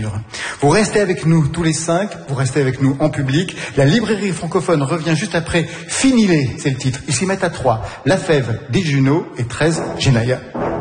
suivre. Vous restez avec nous tous les 5, vous restez avec nous en public. La librairie francophone revient juste après. Finilé, c'est le titre. Ils s'y mettent à 3. La Fève, des Juno et 13, Genaya.